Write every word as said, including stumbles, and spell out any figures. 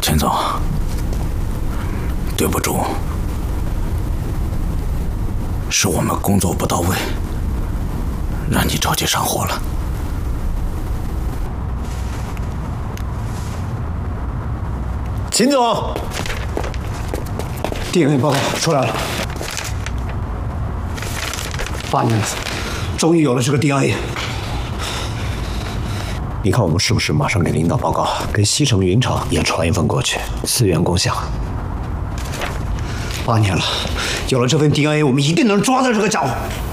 陈总，对不住，是我们工作不到位，让你着急上火了。 秦总 ，D N A 报告出来了，八年了，终于有了这个 D N A。你看我们是不是马上给领导报告，给西城云厂也传一份过去，资源共享。八年了，有了这份 D N A， 我们一定能抓到这个家伙。